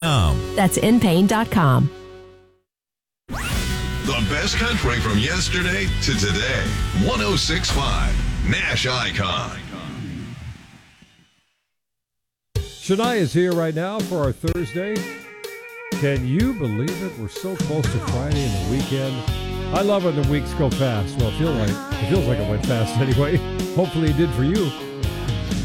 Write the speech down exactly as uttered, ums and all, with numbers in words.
That's in pain dot com. The best country from yesterday to today. one oh six point five Nash Icon. Shania is here right now for our Thursday. Can you believe it? We're so close to Friday and the weekend. I love when the weeks go fast. Well, it feels like it feels like it went fast anyway. Hopefully it did for you.